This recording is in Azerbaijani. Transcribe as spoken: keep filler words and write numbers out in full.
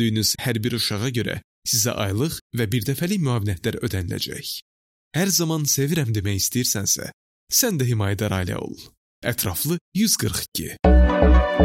böyüdüyünüz hər bir uşağa görə sizə aylıq və birdəfəlik müavinətlər ödəniləcək. Hər zaman sevirəm demək istəyirsənsə, sən də himayədar ailə ol. Ətraflı yüz qırx iki.